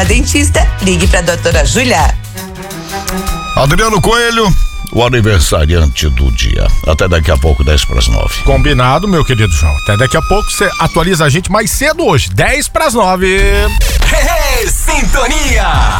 dentista, ligue pra doutora Júlia. Adriano Coelho, o aniversariante do dia. Até daqui a pouco, 8:50. Combinado, meu querido João. Até daqui a pouco você atualiza a gente mais cedo hoje, 8:50. Sintonia!